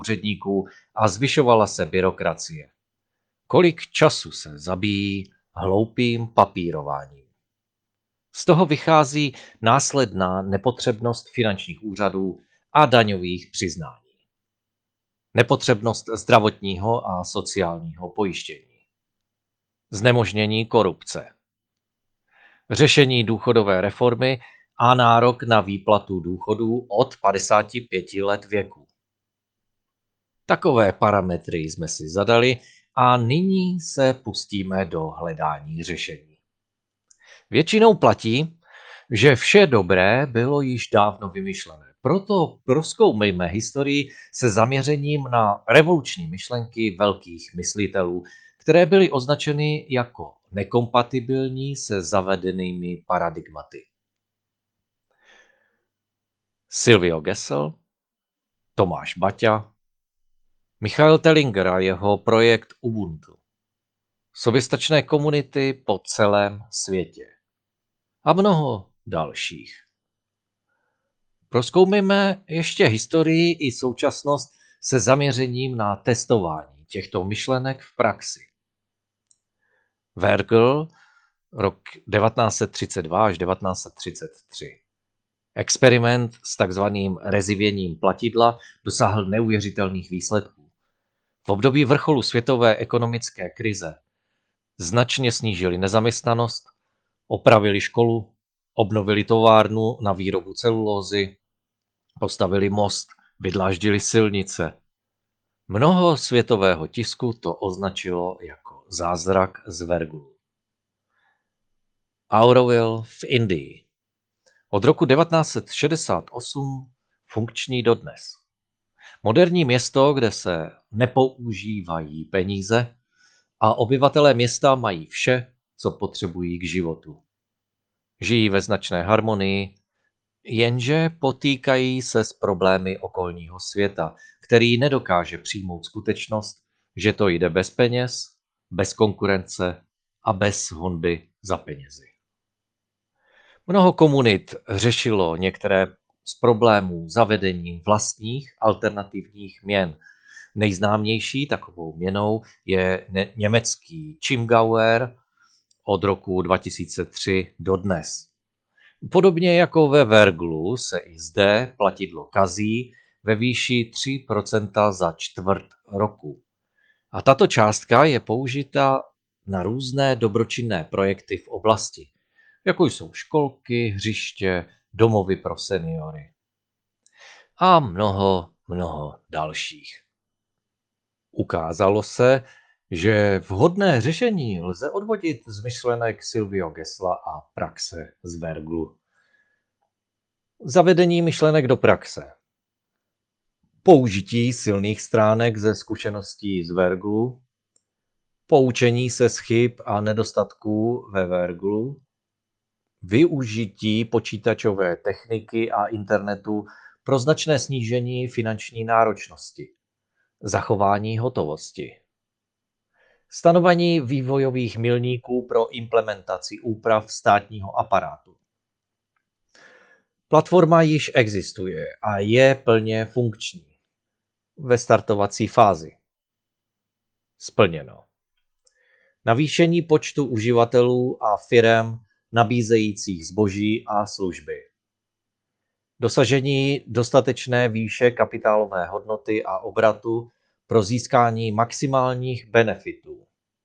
úředníků a zvyšovala se byrokracie. Kolik času se zabíjí hloupým papírováním. Z toho vychází následná nepotřebnost finančních úřadů a daňových přiznání. Nepotřebnost zdravotního a sociálního pojištění. Znemožnění korupce. Řešení důchodové reformy a nárok na výplatu důchodů od 55 let věku. Takové parametry jsme si zadali a nyní se pustíme do hledání řešení. Většinou platí, že vše dobré bylo již dávno vymyšlené. Proto prozkoumejme historii se zaměřením na revoluční myšlenky velkých myslitelů, které byly označeny jako nekompatibilní se zavedenými paradigmaty. Silvio Gesell, Tomáš Baťa, Michael Tellinger a jeho projekt Ubuntu. Soběstačné komunity po celém světě. A mnoho dalších. Prozkoumejme ještě historii i současnost se zaměřením na testování těchto myšlenek v praxi. Vergl, rok 1932 až 1933. Experiment s takzvaným rezivěním platidla dosáhl neuvěřitelných výsledků. V období vrcholu světové ekonomické krize značně snížili nezaměstnanost, opravili školu, obnovili továrnu na výrobu celulózy, postavili most, vydláždili silnice. Mnoho světového tisku to označilo jako zázrak z Verglu. Auroville v Indii. Od roku 1968 funkční dodnes. Moderní město, kde se nepoužívají peníze a obyvatelé města mají vše, co potřebují k životu. Žijí ve značné harmonii, jenže potýkají se s problémy okolního světa, který nedokáže přijmout skutečnost, že to jde bez peněz, bez konkurence a bez honby za penězi. Mnoho komunit řešilo některé z problémů zavedením vlastních alternativních měn. Nejznámější takovou měnou je německý Chiemgauer od roku 2003 dodnes. Podobně jako ve Verglu se i zde platidlo kazí ve výši 3% za čtvrt roku. A tato částka je použita na různé dobročinné projekty v oblasti, jako jsou školky, hřiště, domovy pro seniory a mnoho dalších. Ukázalo se, že vhodné řešení lze odvodit z myšlenek Silvia Gessla a praxe z Verglu. Zavedení myšlenek do praxe. Použití silných stránek ze zkušeností z Verglu. Poučení se z chyb a nedostatků ve Verglu. Využití počítačové techniky a internetu pro značné snížení finanční náročnosti. Zachování hotovosti. Stanovení vývojových milníků pro implementaci úprav státního aparátu. Platforma již existuje a je plně funkční. Ve startovací fázi. Splněno. Navýšení počtu uživatelů a firem nabízejících zboží a služby. Dosažení dostatečné výše kapitálové hodnoty a obratu pro získání maximálních benefitů.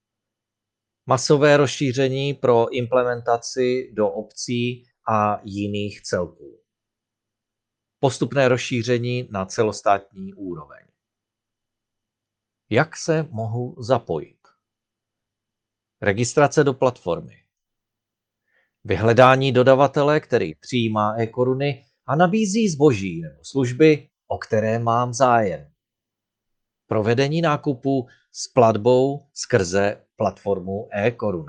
Masové rozšíření pro implementaci do obcí a jiných celků. Postupné rozšíření na celostátní úroveň. Jak se mohu zapojit? Registrace do platformy. Vyhledání dodavatele, který přijímá e-koruny a nabízí zboží nebo služby, o které mám zájem. Provedení nákupu s platbou skrze platformu e-koruna.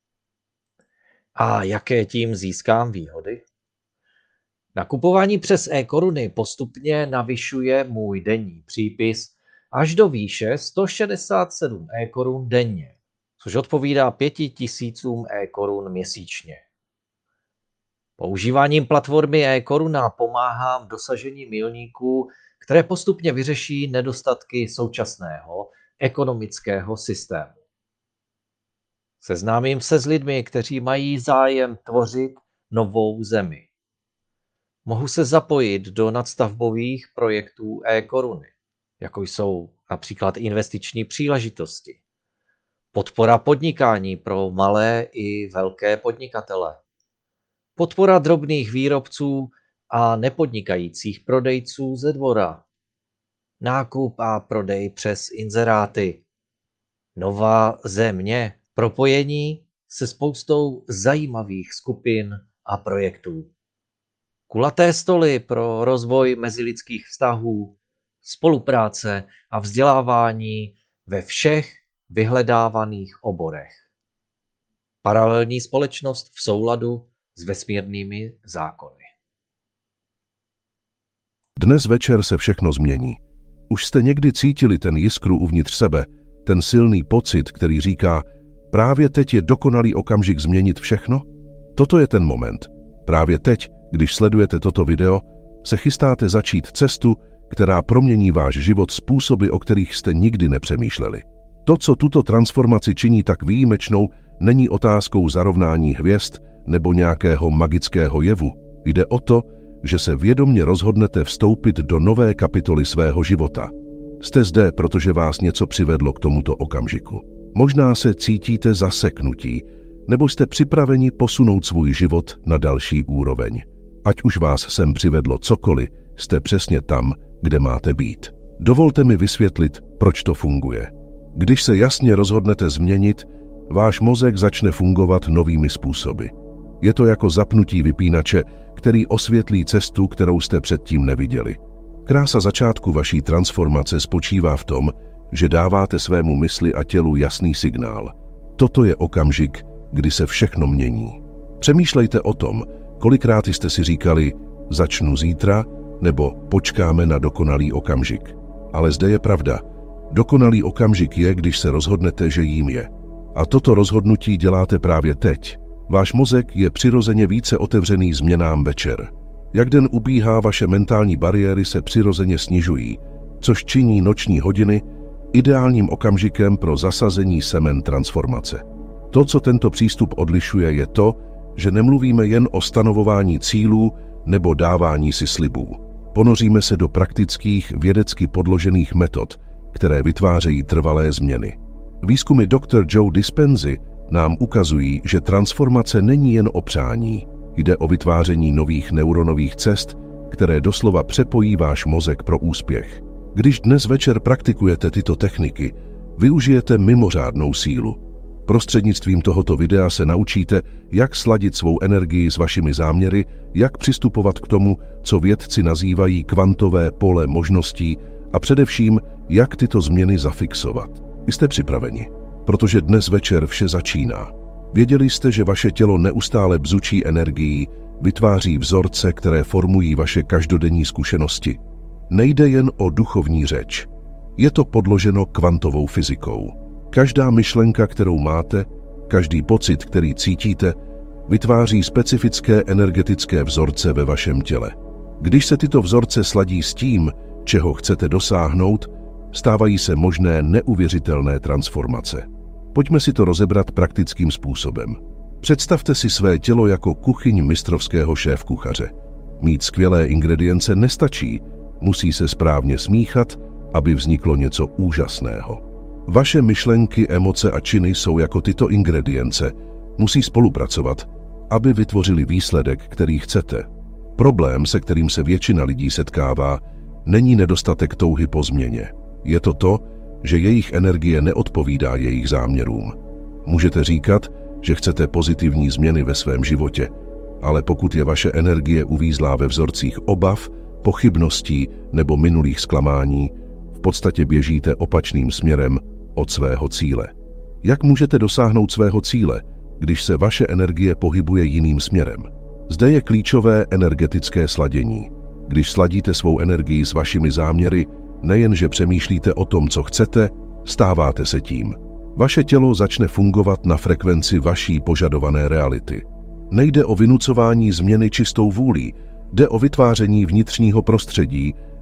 A jaké tím získám výhody? Nakupování přes e-koruny postupně navyšuje můj denní přípis až do výše 167 e-korun denně, což odpovídá 5000 e-korun měsíčně. Používáním platformy e-koruna pomáhám dosažení milníků, které postupně vyřeší nedostatky současného ekonomického systému. Seznámím se s lidmi, kteří mají zájem tvořit novou zemi. Mohu se zapojit do nadstavbových projektů e-koruny, jako jsou například investiční příležitosti, podpora podnikání pro malé i velké podnikatele, podpora drobných výrobců a nepodnikajících prodejců ze dvora, nákup a prodej přes inzeráty, nová země, propojení se spoustou zajímavých skupin a projektů. Kulaté stoly pro rozvoj mezilidských vztahů, spolupráce a vzdělávání ve všech vyhledávaných oborech. Paralelní společnost v souladu s vesmírnými zákony. Dnes večer se všechno změní. Už jste někdy cítili ten jiskru uvnitř sebe, ten silný pocit, který říká, právě teď je dokonalý okamžik změnit všechno? Toto je ten moment. Právě teď, když sledujete toto video, se chystáte začít cestu, která promění váš život způsoby, o kterých jste nikdy nepřemýšleli. To, co tuto transformaci činí tak výjimečnou, není otázkou zarovnání hvězd nebo nějakého magického jevu. Jde o to, že se vědomně rozhodnete vstoupit do nové kapitoly svého života. Jste zde, protože vás něco přivedlo k tomuto okamžiku. Možná se cítíte zaseknutí, nebo jste připraveni posunout svůj život na další úroveň. Ať už vás sem přivedlo cokoliv, jste přesně tam, kde máte být. Dovolte mi vysvětlit, proč to funguje. Když se jasně rozhodnete změnit, váš mozek začne fungovat novými způsoby. Je to jako zapnutí vypínače, který osvětlí cestu, kterou jste předtím neviděli. Krása začátku vaší transformace spočívá v tom, že dáváte svému mysli a tělu jasný signál. Toto je okamžik, kdy se všechno mění. Přemýšlejte o tom, kolikrát jste si říkali, začnu zítra, nebo počkáme na dokonalý okamžik. Ale zde je pravda. Dokonalý okamžik je, když se rozhodnete, že jím je. A toto rozhodnutí děláte právě teď. Váš mozek je přirozeně více otevřený změnám večer. Jak den ubíhá, vaše mentální bariéry se přirozeně snižují, což činí noční hodiny ideálním okamžikem pro zasazení semen transformace. To, co tento přístup odlišuje, je to, že nemluvíme jen o stanovování cílů nebo dávání si slibů. Ponoříme se do praktických, vědecky podložených metod, které vytvářejí trvalé změny. Výzkumy Dr. Joe Dispenzy nám ukazují, že transformace není jen o přání. Jde o vytváření nových neuronových cest, které doslova přepojí váš mozek pro úspěch. Když dnes večer praktikujete tyto techniky, využijete mimořádnou sílu. Prostřednictvím tohoto videa se naučíte, jak sladit svou energii s vašimi záměry, jak přistupovat k tomu, co vědci nazývají kvantové pole možností a především, jak tyto změny zafixovat. Jste připraveni? Protože dnes večer vše začíná. Věděli jste, že vaše tělo neustále bzučí energií, vytváří vzorce, které formují vaše každodenní zkušenosti. Nejde jen o duchovní řeč. Je to podloženo kvantovou fyzikou. Každá myšlenka, kterou máte, každý pocit, který cítíte, vytváří specifické energetické vzorce ve vašem těle. Když se tyto vzorce sladí s tím, čeho chcete dosáhnout, stávají se možné neuvěřitelné transformace. Pojďme si to rozebrat praktickým způsobem. Představte si své tělo jako kuchyň mistrovského šéfkuchaře. Mít skvělé ingredience nestačí, musí se správně smíchat, aby vzniklo něco úžasného. Vaše myšlenky, emoce a činy jsou jako tyto ingredience, musí spolupracovat, aby vytvořili výsledek, který chcete. Problém, se kterým se většina lidí setkává, není nedostatek touhy po změně. Je to to, že jejich energie neodpovídá jejich záměrům. Můžete říkat, že chcete pozitivní změny ve svém životě, ale pokud je vaše energie uvízlá ve vzorcích obav, pochybností nebo minulých zklamání, v podstatě běžíte opačným směrem od svého cíle. Jak můžete dosáhnout svého cíle, když se vaše energie pohybuje jiným směrem? Zde je klíčové energetické sladění. Když sladíte svou energii s vašimi záměry, nejenže přemýšlíte o tom, co chcete, stáváte se tím. Vaše tělo začne fungovat na frekvenci vaší požadované reality. Nejde o vynucování změny čistou vůlí, jde o vytváření vnitřního prostředí,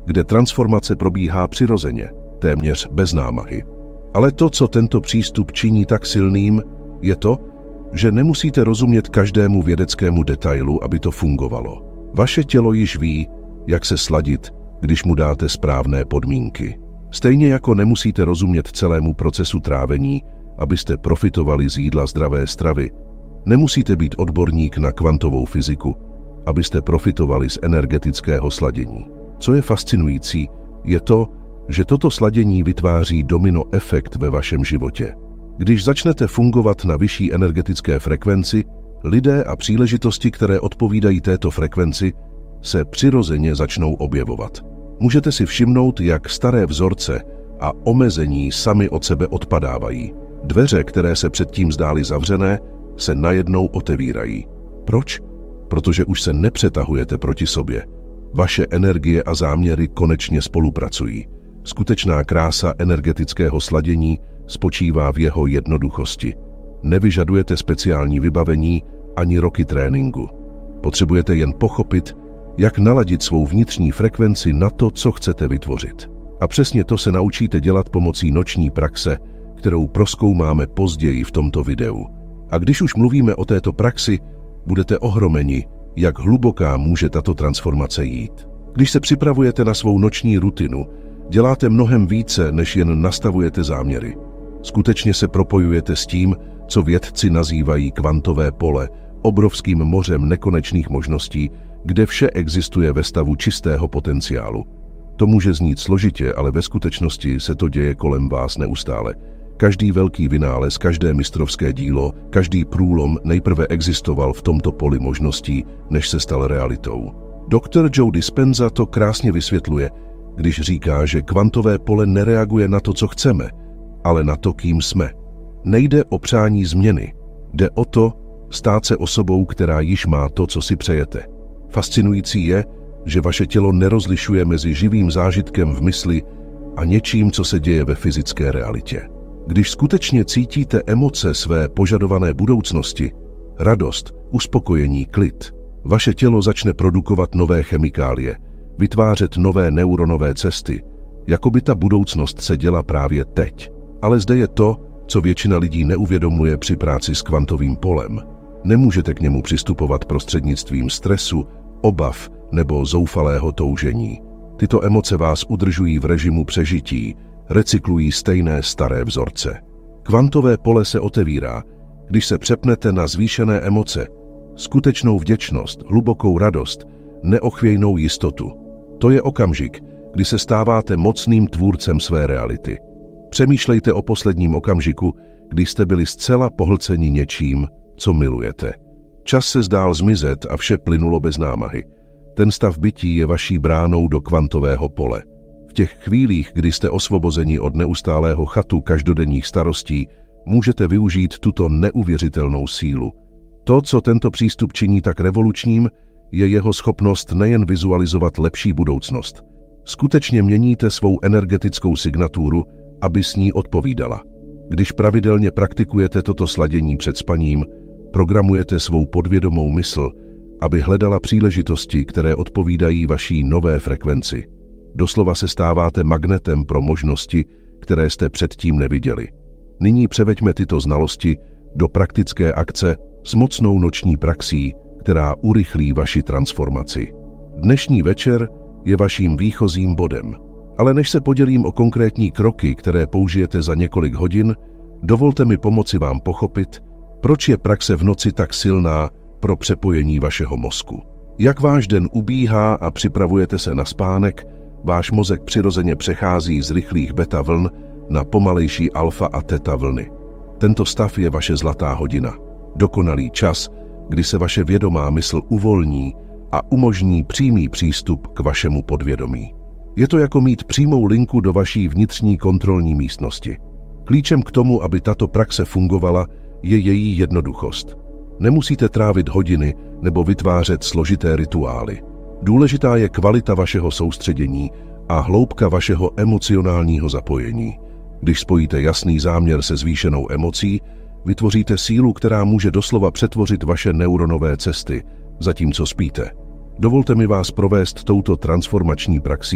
kde transformace probíhá přirozeně, téměř bez námahy. Ale to, co tento přístup činí tak silným, je to, že nemusíte rozumět každému vědeckému detailu, aby to fungovalo. Vaše tělo již ví, jak se sladit, když mu dáte správné podmínky. Stejně jako nemusíte rozumět celému procesu trávení, abyste profitovali z jídla zdravé stravy. Nemusíte být odborník na kvantovou fyziku, abyste profitovali z energetického sladění. Co je fascinující, je to, že toto sladění vytváří domino efekt ve vašem životě. Když začnete fungovat na vyšší energetické frekvenci, lidé a příležitosti, které odpovídají této frekvenci, se přirozeně začnou objevovat. Můžete si všimnout, jak staré vzorce a omezení sami od sebe odpadávají. Dveře, které se předtím zdály zavřené, se najednou otevírají. Proč? Protože už se nepřetahujete proti sobě. Vaše energie a záměry konečně spolupracují. Skutečná krása energetického sladění spočívá v jeho jednoduchosti. Nevyžadujete speciální vybavení ani roky tréninku. Potřebujete jen pochopit, jak naladit svou vnitřní frekvenci na to, co chcete vytvořit. A přesně to se naučíte dělat pomocí noční praxe, kterou prozkoumáme později v tomto videu. A když už mluvíme o této praxi, budete ohromeni, jak hluboká může tato transformace jít. Když se připravujete na svou noční rutinu, děláte mnohem více, než jen nastavujete záměry. Skutečně se propojujete s tím, co vědci nazývají kvantové pole, obrovským mořem nekonečných možností, kde vše existuje ve stavu čistého potenciálu. To může znít složitě, ale ve skutečnosti se to děje kolem vás neustále. Každý velký vynález, každé mistrovské dílo, každý průlom nejprve existoval v tomto poli možností, než se stal realitou. Dr. Joe Dispenza to krásně vysvětluje, když říká, že kvantové pole nereaguje na to, co chceme, ale na to, kým jsme. Nejde o přání změny, jde o to, stát se osobou, která již má to, co si přejete. Fascinující je, že vaše tělo nerozlišuje mezi živým zážitkem v mysli a něčím, co se děje ve fyzické realitě. Když skutečně cítíte emoce své požadované budoucnosti, radost, uspokojení, klid, vaše tělo začne produkovat nové chemikálie, vytvářet nové neuronové cesty, jako by ta budoucnost se děla právě teď. Ale zde je to, co většina lidí neuvědomuje při práci s kvantovým polem. Nemůžete k němu přistupovat prostřednictvím stresu, obav nebo zoufalého toužení. Tyto emoce vás udržují v režimu přežití, recyklují stejné staré vzorce. Kvantové pole se otevírá, když se přepnete na zvýšené emoce, skutečnou vděčnost, hlubokou radost, neochvějnou jistotu. To je okamžik, kdy se stáváte mocným tvůrcem své reality. Přemýšlejte o posledním okamžiku, kdy jste byli zcela pohlceni něčím, co milujete. Čas se zdál zmizet a vše plynulo bez námahy. Ten stav bytí je vaší bránou do kvantového pole. V těch chvílích, kdy jste osvobozeni od neustálého chatu každodenních starostí, můžete využít tuto neuvěřitelnou sílu. To, co tento přístup činí tak revolučním, je jeho schopnost nejen vizualizovat lepší budoucnost. Skutečně měníte svou energetickou signaturu, aby s ní odpovídala. Když pravidelně praktikujete toto sladění před spaním, programujete svou podvědomou mysl, aby hledala příležitosti, které odpovídají vaší nové frekvenci. Doslova se stáváte magnetem pro možnosti, které jste předtím neviděli. Nyní převeďme tyto znalosti do praktické akce s mocnou noční praxí, která urychlí vaši transformaci. Dnešní večer je vaším výchozím bodem. Ale než se podělím o konkrétní kroky, které použijete za několik hodin, dovolte mi pomoci vám pochopit, proč je praxe v noci tak silná pro přepojení vašeho mozku. Jak váš den ubíhá a připravujete se na spánek, váš mozek přirozeně přechází z rychlých beta vln na pomalejší alfa a teta vlny. Tento stav je vaše zlatá hodina. Dokonalý čas, kdy se vaše vědomá mysl uvolní a umožní přímý přístup k vašemu podvědomí. Je to jako mít přímou linku do vaší vnitřní kontrolní místnosti. Klíčem k tomu, aby tato praxe fungovala, je její jednoduchost. Nemusíte trávit hodiny nebo vytvářet složité rituály. Důležitá je kvalita vašeho soustředění a hloubka vašeho emocionálního zapojení. Když spojíte jasný záměr se zvýšenou emocí, vytvoříte sílu, která může doslova přetvořit vaše neuronové cesty, zatímco spíte. Dovolte mi vás provést touto transformační praxí,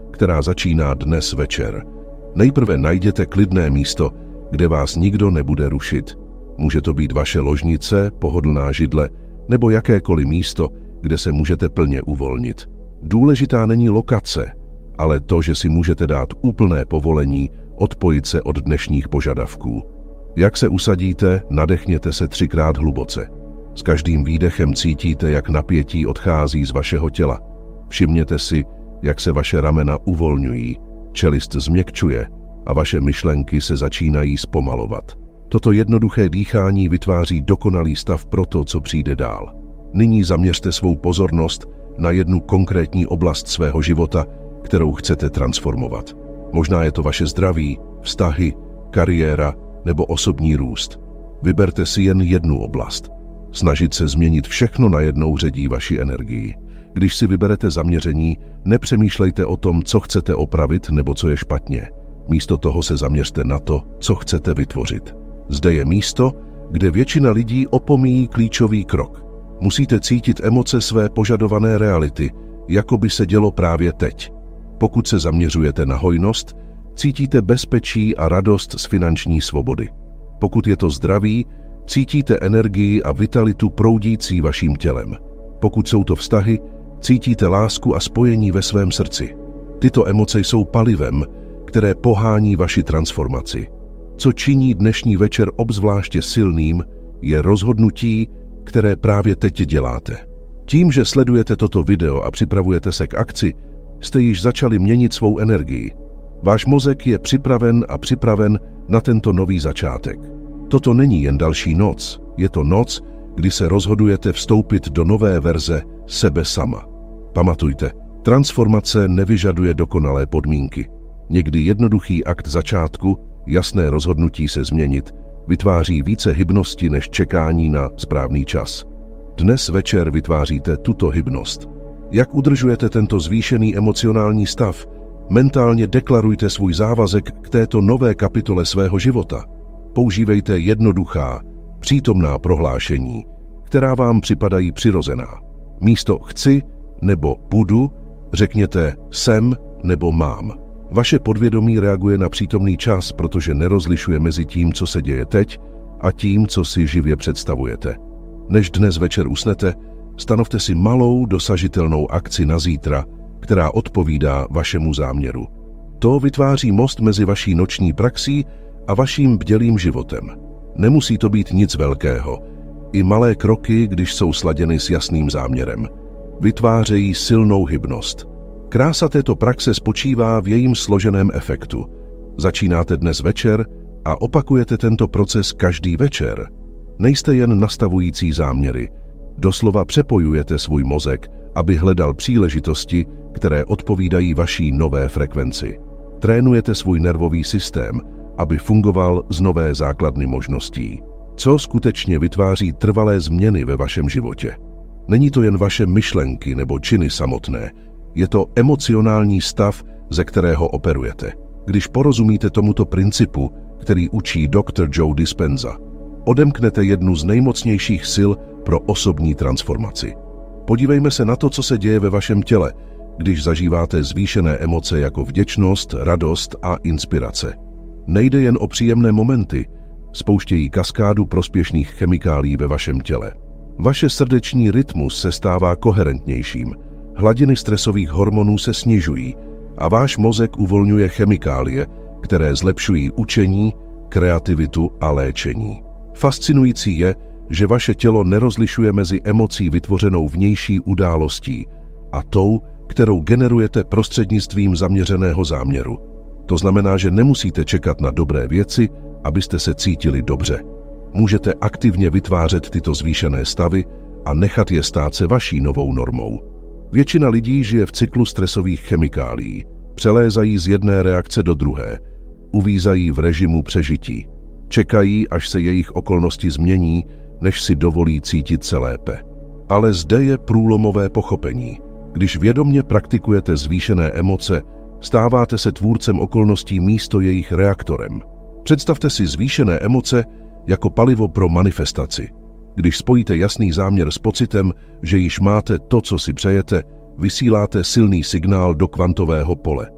která začíná dnes večer. Nejprve najděte klidné místo, kde vás nikdo nebude rušit. Může to být vaše ložnice, pohodlná židle nebo jakékoliv místo, kde se můžete plně uvolnit. Důležitá není lokace, ale to, že si můžete dát úplné povolení odpojit se od dnešních požadavků. Jak se usadíte, nadechněte se 3krát hluboce. S každým výdechem cítíte, jak napětí odchází z vašeho těla. Všimněte si, jak se vaše ramena uvolňují, čelist změkčuje a vaše myšlenky se začínají zpomalovat. Toto jednoduché dýchání vytváří dokonalý stav pro to, co přijde dál. Nyní zaměřte svou pozornost na jednu konkrétní oblast svého života, kterou chcete transformovat. Možná je to vaše zdraví, vztahy, kariéra nebo osobní růst. Vyberte si jen jednu oblast. Snažit se změnit všechno najednou ředí vaši energii. Když si vyberete zaměření, nepřemýšlejte o tom, co chcete opravit nebo co je špatně. Místo toho se zaměřte na to, co chcete vytvořit. Zde je místo, kde většina lidí opomíjí klíčový krok. Musíte cítit emoce své požadované reality, jako by se dělo právě teď. Pokud se zaměřujete na hojnost, cítíte bezpečí a radost z finanční svobody. Pokud je to zdraví, cítíte energii a vitalitu proudící vaším tělem. Pokud jsou to vztahy, cítíte lásku a spojení ve svém srdci. Tyto emoce jsou palivem, které pohání vaši transformaci. Co činí dnešní večer obzvláště silným, je rozhodnutí, které právě teď děláte. Tím, že sledujete toto video a připravujete se k akci, jste již začali měnit svou energii. Váš mozek je připraven na tento nový začátek. Toto není jen další noc, je to noc, kdy se rozhodujete vstoupit do nové verze sebe sama. Pamatujte, transformace nevyžaduje dokonalé podmínky. Někdy jednoduchý akt začátku, jasné rozhodnutí se změnit, vytváří více hybnosti než čekání na správný čas. Dnes večer vytváříte tuto hybnost. Jak udržujete tento zvýšený emocionální stav? Mentálně deklarujte svůj závazek k této nové kapitole svého života. Používejte jednoduchá, přítomná prohlášení, která vám připadají přirozená. Místo chci nebo budu, řekněte jsem nebo mám. Vaše podvědomí reaguje na přítomný čas, protože nerozlišuje mezi tím, co se děje teď, a tím, co si živě představujete. Než dnes večer usnete, stanovte si malou dosažitelnou akci na zítra, která odpovídá vašemu záměru. To vytváří most mezi vaší noční praxí a vaším bdělým životem. Nemusí to být nic velkého. I malé kroky, když jsou sladěny s jasným záměrem, vytvářejí silnou hybnost. Krása této praxe spočívá v jejím složeném efektu. Začínáte dnes večer a opakujete tento proces každý večer. Nejste jen nastavující záměry. Doslova přepojujete svůj mozek, aby hledal příležitosti, které odpovídají vaší nové frekvenci. Trénujete svůj nervový systém, aby fungoval z nové základny možností. Co skutečně vytváří trvalé změny ve vašem životě? Není to jen vaše myšlenky nebo činy samotné, je to emocionální stav, ze kterého operujete. Když porozumíte tomuto principu, který učí Dr. Joe Dispenza, odemknete jednu z nejmocnějších sil pro osobní transformaci. Podívejme se na to, co se děje ve vašem těle, když zažíváte zvýšené emoce jako vděčnost, radost a inspirace. Nejde jen o příjemné momenty, spouštějí kaskádu prospěšných chemikálií ve vašem těle. Vaše srdeční rytmus se stává koherentnějším, hladiny stresových hormonů se snižují a váš mozek uvolňuje chemikálie, které zlepšují učení, kreativitu a léčení. Fascinující je, že vaše tělo nerozlišuje mezi emocí vytvořenou vnější událostí a tou, kterou generujete prostřednictvím zaměřeného záměru. To znamená, že nemusíte čekat na dobré věci, abyste se cítili dobře. Můžete aktivně vytvářet tyto zvýšené stavy a nechat je stát se vaší novou normou. Většina lidí žije v cyklu stresových chemikálií, přelézají z jedné reakce do druhé, uvízají v režimu přežití. Čekají, až se jejich okolnosti změní, než si dovolí cítit se lépe. Ale zde je průlomové pochopení. Když vědomě praktikujete zvýšené emoce, stáváte se tvůrcem okolností místo jejich reaktorem. Představte si zvýšené emoce jako palivo pro manifestaci. Když spojíte jasný záměr s pocitem, že již máte to, co si přejete, vysíláte silný signál do kvantového pole.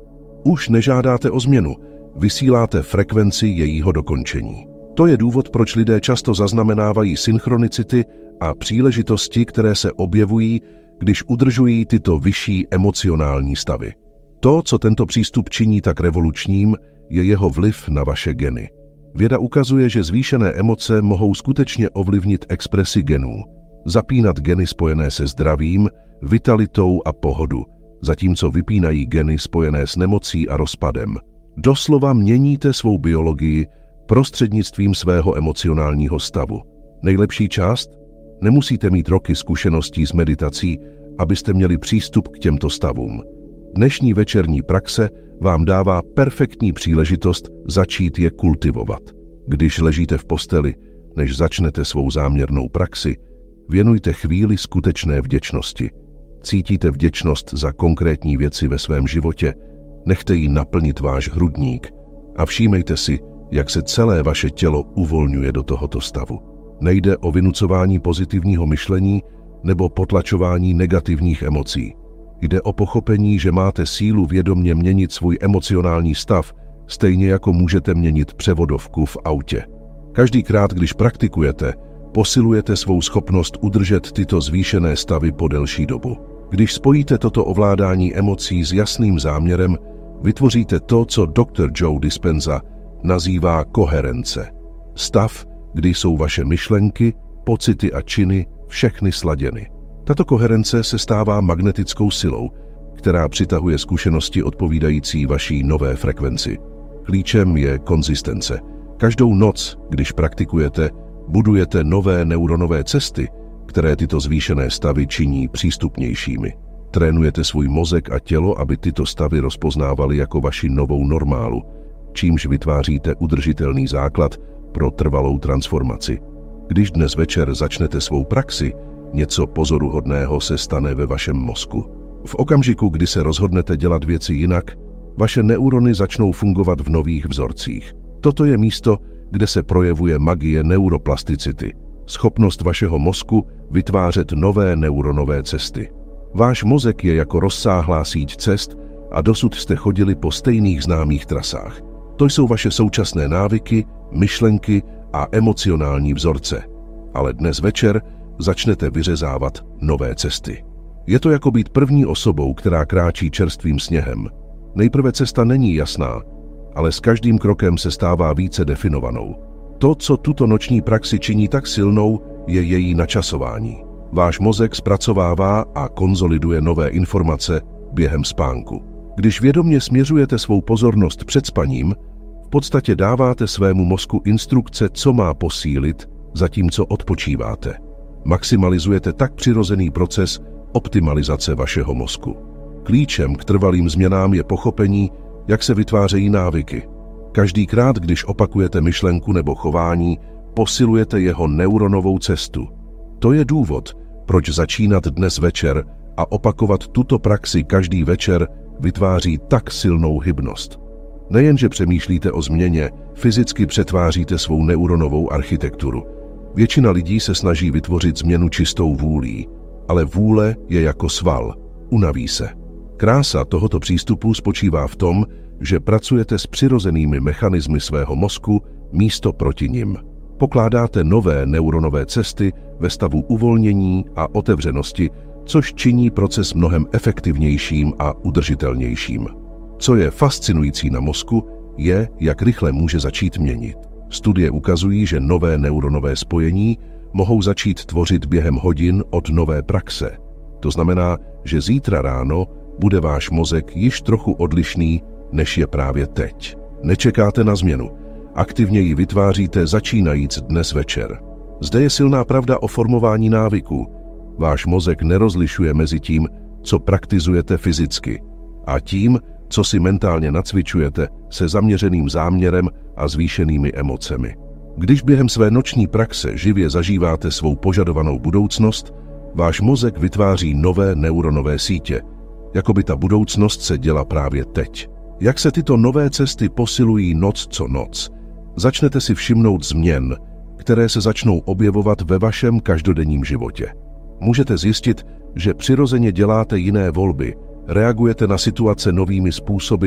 Už nežádáte o změnu, vysíláte frekvenci jejího dokončení. To je důvod, proč lidé často zaznamenávají synchronicity a příležitosti, které se objevují, když udržují tyto vyšší emocionální stavy. To, co tento přístup činí tak revolučním, je jeho vliv na vaše geny. Věda ukazuje, že zvýšené emoce mohou skutečně ovlivnit expresi genů, zapínat geny spojené se zdravím, vitalitou a pohodu, zatímco vypínají geny spojené s nemocí a rozpadem. Doslova měníte svou biologii prostřednictvím svého emocionálního stavu. Nejlepší část? Nemusíte mít roky zkušeností s meditací, abyste měli přístup k těmto stavům. Dnešní večerní praxe vám dává perfektní příležitost začít je kultivovat. Když ležíte v posteli, než začnete svou záměrnou praxi, věnujte chvíli skutečné vděčnosti. Cítíte vděčnost za konkrétní věci ve svém životě, nechte ji naplnit váš hrudník a všímejte si, jak se celé vaše tělo uvolňuje do tohoto stavu. Nejde o vynucování pozitivního myšlení nebo potlačování negativních emocí. Jde o pochopení, že máte sílu vědomě měnit svůj emocionální stav, stejně jako můžete měnit převodovku v autě. Každý krát, když praktikujete, posilujete svou schopnost udržet tyto zvýšené stavy po delší dobu. Když spojíte toto ovládání emocí s jasným záměrem, vytvoříte to, co Dr. Joe Dispenza nazývá koherence. Stav, kdy jsou vaše myšlenky, pocity a činy všechny sladěny. Tato koherence se stává magnetickou silou, která přitahuje zkušenosti odpovídající vaší nové frekvenci. Klíčem je konzistence. Každou noc, když praktikujete, budujete nové neuronové cesty, které tyto zvýšené stavy činí přístupnějšími. Trénujete svůj mozek a tělo, aby tyto stavy rozpoznávaly jako vaši novou normálu, čímž vytváříte udržitelný základ pro trvalou transformaci. Když dnes večer začnete svou praxi, něco pozoruhodného se stane ve vašem mozku. V okamžiku, kdy se rozhodnete dělat věci jinak, vaše neurony začnou fungovat v nových vzorcích. Toto je místo, kde se projevuje magie neuroplasticity, schopnost vašeho mozku vytvářet nové neuronové cesty. Váš mozek je jako rozsáhlá síť cest a dosud jste chodili po stejných známých trasách. To jsou vaše současné návyky, myšlenky a emocionální vzorce. Ale dnes večer začnete vyřezávat nové cesty. Je to jako být první osobou, která kráčí čerstvým sněhem. Nejprve cesta není jasná, ale s každým krokem se stává více definovanou. To, co tuto noční praxi činí tak silnou, je její načasování. Váš mozek zpracovává a konzoliduje nové informace během spánku. Když vědomě směřujete svou pozornost před spaním, v podstatě dáváte svému mozku instrukce, co má posílit, zatímco odpočíváte. Maximalizujete tak přirozený proces optimalizace vašeho mozku. Klíčem k trvalým změnám je pochopení, jak se vytvářejí návyky. Každý krát, když opakujete myšlenku nebo chování, posilujete jeho neuronovou cestu. To je důvod, proč začínat dnes večer a opakovat tuto praxi každý večer vytváří tak silnou hybnost. Nejenže přemýšlíte o změně, fyzicky přetváříte svou neuronovou architekturu. Většina lidí se snaží vytvořit změnu čistou vůlí, ale vůle je jako sval, unaví se. Krása tohoto přístupu spočívá v tom, že pracujete s přirozenými mechanismy svého mozku místo proti nim. Pokládáte nové neuronové cesty ve stavu uvolnění a otevřenosti, což činí proces mnohem efektivnějším a udržitelnějším. Co je fascinující na mozku, je, jak rychle může začít měnit. Studie ukazují, že nové neuronové spojení mohou začít tvořit během hodin od nové praxe. To znamená, že zítra ráno bude váš mozek již trochu odlišný, než je právě teď. Nečekáte na změnu. Aktivně ji vytváříte začínajíc dnes večer. Zde je silná pravda o formování návyků. Váš mozek nerozlišuje mezi tím, co praktizujete fyzicky, a tím, co si mentálně nacvičujete se zaměřeným záměrem a zvýšenými emocemi. Když během své noční praxe živě zažíváte svou požadovanou budoucnost, váš mozek vytváří nové neuronové sítě, jako by ta budoucnost se děla právě teď. Jak se tyto nové cesty posilují noc co noc, začnete si všimnout změn, které se začnou objevovat ve vašem každodenním životě. Můžete zjistit, že přirozeně děláte jiné volby, reagujete na situace novými způsoby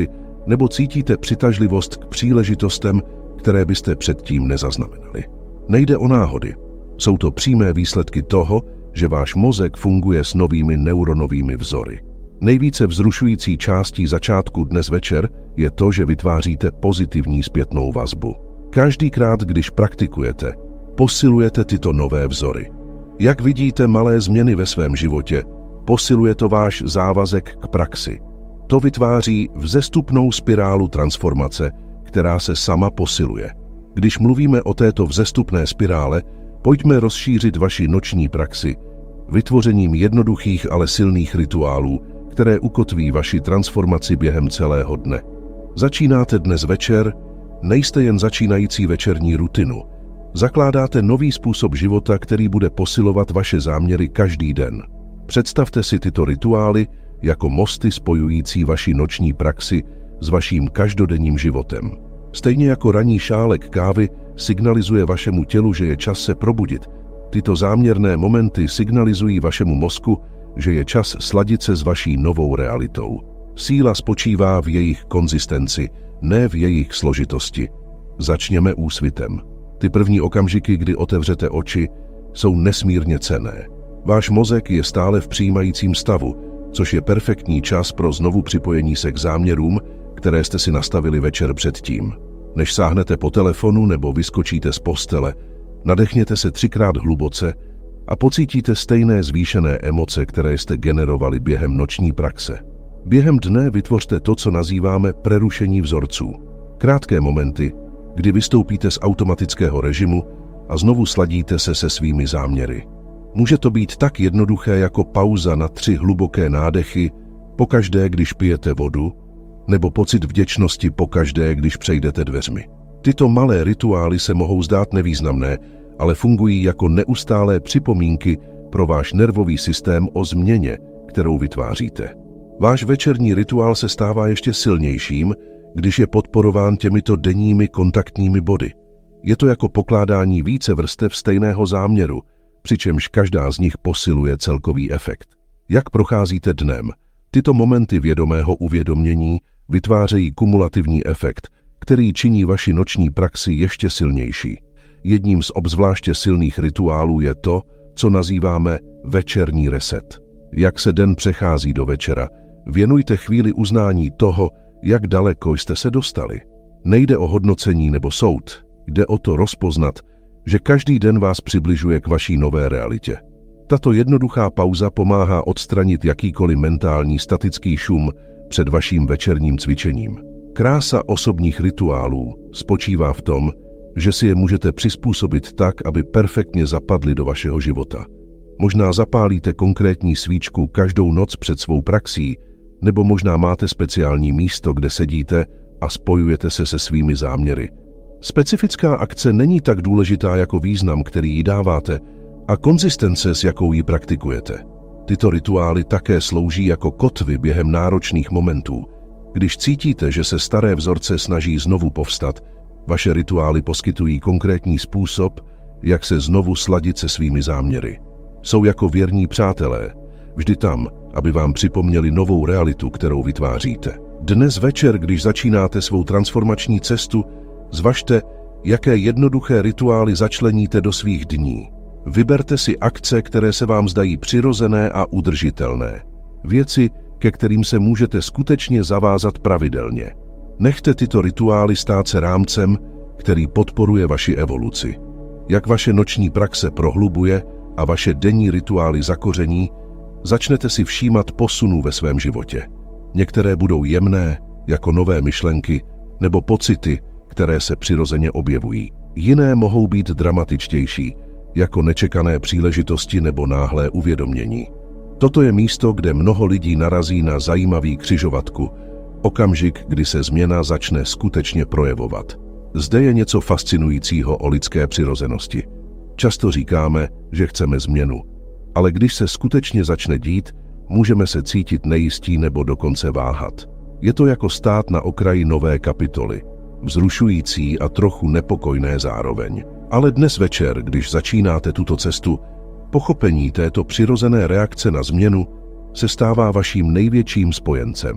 Nebo cítíte přitažlivost k příležitostem, které byste předtím nezaznamenali. Nejde o náhody. Jsou to přímé výsledky toho, že váš mozek funguje s novými neuronovými vzory. Nejvíce vzrušující částí začátku dnes večer je to, že vytváříte pozitivní zpětnou vazbu. Každýkrát, když praktikujete, posilujete tyto nové vzory. Jak vidíte malé změny ve svém životě, posiluje to váš závazek k praxi. To vytváří vzestupnou spirálu transformace, která se sama posiluje. Když mluvíme o této vzestupné spirále, pojďme rozšířit vaši noční praxi vytvořením jednoduchých, ale silných rituálů, které ukotví vaši transformaci během celého dne. Začínáte dnes večer, nejste jen začínající večerní rutinu. Zakládáte nový způsob života, který bude posilovat vaše záměry každý den. Představte si tyto rituály jako mosty spojující vaši noční praxi s vaším každodenním životem. Stejně jako ranní šálek kávy signalizuje vašemu tělu, že je čas se probudit, tyto záměrné momenty signalizují vašemu mozku, že je čas sladit se s vaší novou realitou. Síla spočívá v jejich konzistenci, ne v jejich složitosti. Začněme úsvitem. Ty první okamžiky, kdy otevřete oči, jsou nesmírně cenné. Váš mozek je stále v přijímajícím stavu, což je perfektní čas pro znovu připojení se k záměrům, které jste si nastavili večer předtím. Než sáhnete po telefonu nebo vyskočíte z postele, nadechněte se 3krát hluboce a pocítíte stejné zvýšené emoce, které jste generovali během noční praxe. Během dne vytvořte to, co nazýváme prerušení vzorců. Krátké momenty, kdy vystoupíte z automatického režimu a znovu sladíte se se svými záměry. Může to být tak jednoduché jako pauza na 3 hluboké nádechy pokaždé, když pijete vodu, nebo pocit vděčnosti pokaždé, když přejdete dveřmi. Tyto malé rituály se mohou zdát nevýznamné, ale fungují jako neustálé připomínky pro váš nervový systém o změně, kterou vytváříte. Váš večerní rituál se stává ještě silnějším, když je podporován těmito denními kontaktními body. Je to jako pokládání více vrstev stejného záměru, přičemž každá z nich posiluje celkový efekt. Jak procházíte dnem? Tyto momenty vědomého uvědomění vytvářejí kumulativní efekt, který činí vaši noční praxi ještě silnější. Jedním z obzvláště silných rituálů je to, co nazýváme večerní reset. Jak se den přechází do večera, věnujte chvíli uznání toho, jak daleko jste se dostali. Nejde o hodnocení nebo soud, jde o to rozpoznat, že každý den vás přibližuje k vaší nové realitě. Tato jednoduchá pauza pomáhá odstranit jakýkoliv mentální statický šum před vaším večerním cvičením. Krása osobních rituálů spočívá v tom, že si je můžete přizpůsobit tak, aby perfektně zapadly do vašeho života. Možná zapálíte konkrétní svíčku každou noc před svou praxí, nebo možná máte speciální místo, kde sedíte a spojujete se se svými záměry. Specifická akce není tak důležitá jako význam, který jí dáváte, a konzistence, s jakou ji praktikujete. Tyto rituály také slouží jako kotvy během náročných momentů. Když cítíte, že se staré vzorce snaží znovu povstat, vaše rituály poskytují konkrétní způsob, jak se znovu sladit se svými záměry. Jsou jako věrní přátelé, vždy tam, aby vám připomněli novou realitu, kterou vytváříte. Dnes večer, když začínáte svou transformační cestu, zvažte, jaké jednoduché rituály začleníte do svých dní. Vyberte si akce, které se vám zdají přirozené a udržitelné. Věci, ke kterým se můžete skutečně zavázat pravidelně. Nechte tyto rituály stát se rámcem, který podporuje vaši evoluci. Jak vaše noční praxe prohlubuje a vaše denní rituály zakoření, začnete si všímat posunů ve svém životě. Některé budou jemné, jako nové myšlenky, nebo pocity, které se přirozeně objevují. Jiné mohou být dramatičtější, jako nečekané příležitosti nebo náhlé uvědomění. Toto je místo, kde mnoho lidí narazí na zajímavý křižovatku, okamžik, kdy se změna začne skutečně projevovat. Zde je něco fascinujícího o lidské přirozenosti. Často říkáme, že chceme změnu, ale když se skutečně začne dít, můžeme se cítit nejistí nebo dokonce váhat. Je to jako stát na okraji nové kapitoly, vzrušující a trochu nepokojné zároveň. Ale dnes večer, když začínáte tuto cestu, pochopení této přirozené reakce na změnu se stává vaším největším spojencem.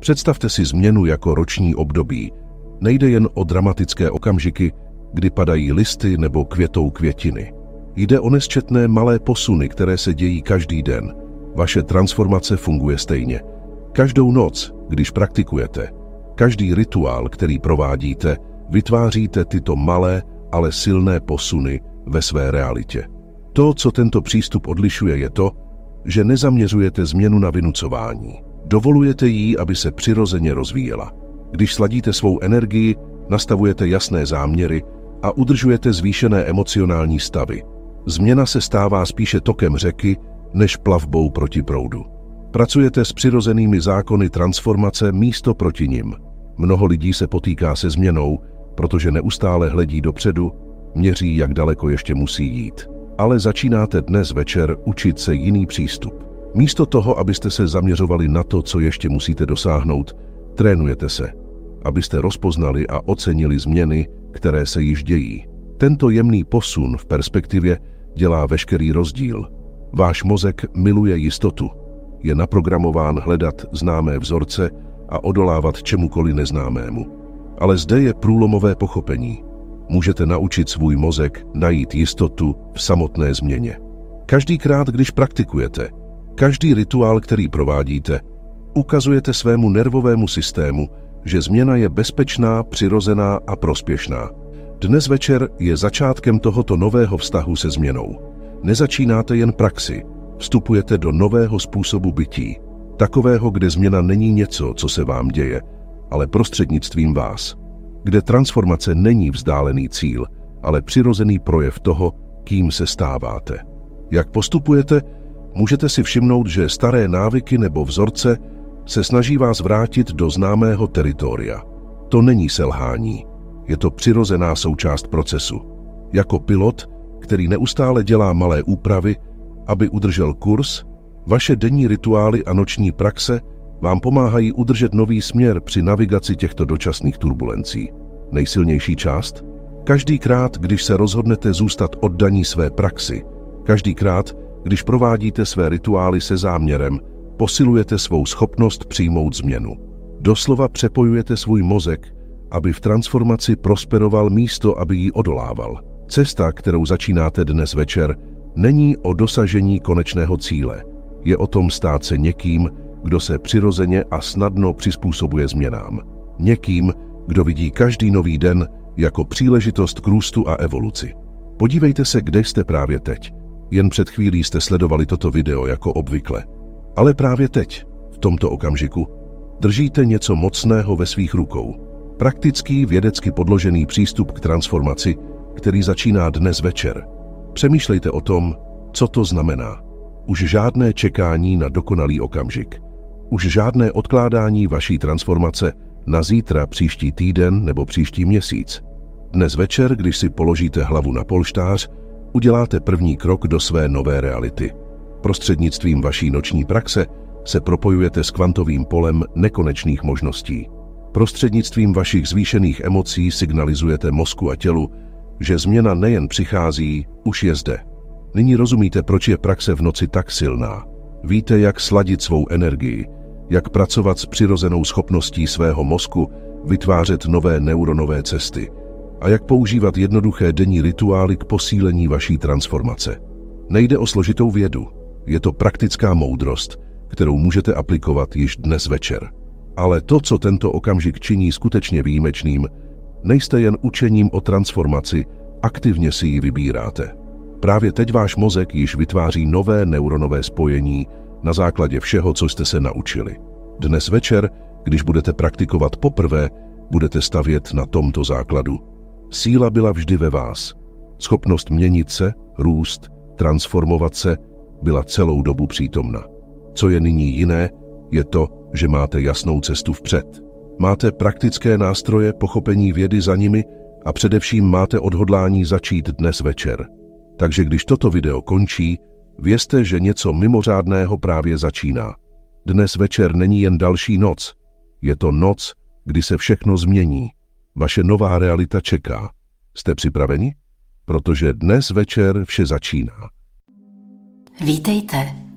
Představte si změnu jako roční období. Nejde jen o dramatické okamžiky, kdy padají listy nebo květou květiny. Jde o nesčetné malé posuny, které se dějí každý den. Vaše transformace funguje stejně. Každou noc, když praktikujete, každý rituál, který provádíte, vytváříte tyto malé, ale silné posuny ve své realitě. To, co tento přístup odlišuje, je to, že nezaměřujete změnu na vynucování. Dovolujete jí, aby se přirozeně rozvíjela. Když sladíte svou energii, nastavujete jasné záměry a udržujete zvýšené emocionální stavy. Změna se stává spíše tokem řeky, než plavbou proti proudu. Pracujete s přirozenými zákony transformace místo proti nim. Mnoho lidí se potýká se změnou, protože neustále hledí dopředu, měří, jak daleko ještě musí jít. Ale začínáte dnes večer učit se jiný přístup. Místo toho, abyste se zaměřovali na to, co ještě musíte dosáhnout, trénujete se, abyste rozpoznali a ocenili změny, které se již dějí. Tento jemný posun v perspektivě dělá veškerý rozdíl. Váš mozek miluje jistotu. Je naprogramován hledat známé vzorce a odolávat čemukoliv neznámému. Ale zde je průlomové pochopení. Můžete naučit svůj mozek najít jistotu v samotné změně. Každýkrát, když praktikujete, každý rituál, který provádíte, ukazujete svému nervovému systému, že změna je bezpečná, přirozená a prospěšná. Dnes večer je začátkem tohoto nového vztahu se změnou. Nezačínáte jen praxi, vstupujete do nového způsobu bytí, takového, kde změna není něco, co se vám děje, ale prostřednictvím vás, kde transformace není vzdálený cíl, ale přirozený projev toho, kým se stáváte. Jak postupujete, můžete si všimnout, že staré návyky nebo vzorce se snaží vás vrátit do známého teritoria. To není selhání, je to přirozená součást procesu. Jako pilot, který neustále dělá malé úpravy, aby udržel kurz, vaše denní rituály a noční praxe vám pomáhají udržet nový směr při navigaci těchto dočasných turbulencí. Nejsilnější část? Každýkrát, když se rozhodnete zůstat oddaní své praxi, každýkrát, když provádíte své rituály se záměrem, posilujete svou schopnost přijmout změnu. Doslova přepojujete svůj mozek, aby v transformaci prosperoval místo, aby ji odolával. Cesta, kterou začínáte dnes večer, není o dosažení konečného cíle. Je o tom stát se někým, kdo se přirozeně a snadno přizpůsobuje změnám. Někým, kdo vidí každý nový den jako příležitost k růstu a evoluci. Podívejte se, kde jste právě teď. Jen před chvílí jste sledovali toto video jako obvykle. Ale právě teď, v tomto okamžiku, držíte něco mocného ve svých rukou. Praktický, vědecky podložený přístup k transformaci, který začíná dnes večer. Přemýšlejte o tom, co to znamená. Už žádné čekání na dokonalý okamžik. Už žádné odkládání vaší transformace na zítra, příští týden nebo příští měsíc. Dnes večer, když si položíte hlavu na polštář, uděláte první krok do své nové reality. Prostřednictvím vaší noční praxe se propojujete s kvantovým polem nekonečných možností. Prostřednictvím vašich zvýšených emocí signalizujete mozku a tělu, že změna nejen přichází, už je zde. Nyní rozumíte, proč je praxe v noci tak silná. Víte, jak sladit svou energii, jak pracovat s přirozenou schopností svého mozku, vytvářet nové neuronové cesty a jak používat jednoduché denní rituály k posílení vaší transformace. Nejde o složitou vědu, je to praktická moudrost, kterou můžete aplikovat již dnes večer. Ale to, co tento okamžik činí skutečně výjimečným, nejste jen učením o transformaci, aktivně si ji vybíráte. Právě teď váš mozek již vytváří nové neuronové spojení na základě všeho, co jste se naučili. Dnes večer, když budete praktikovat poprvé, budete stavět na tomto základu. Síla byla vždy ve vás. Schopnost měnit se, růst, transformovat se byla celou dobu přítomna. Co je nyní jiné, je to, že máte jasnou cestu vpřed. Máte praktické nástroje, pochopení vědy za nimi a především máte odhodlání začít dnes večer. Takže když toto video končí, vězte, že něco mimořádného právě začíná. Dnes večer není jen další noc. Je to noc, kdy se všechno změní. Vaše nová realita čeká. Jste připraveni? Protože dnes večer vše začíná. Vítejte.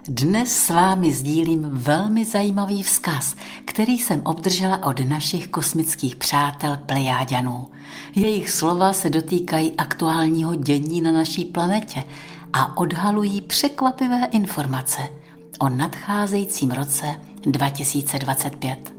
Dnes s vámi sdílím velmi zajímavý vzkaz, který jsem obdržela od našich kosmických přátel Plejáďanů. Jejich slova se dotýkají aktuálního dění na naší planetě a odhalují překvapivé informace o nadcházejícím roce 2025.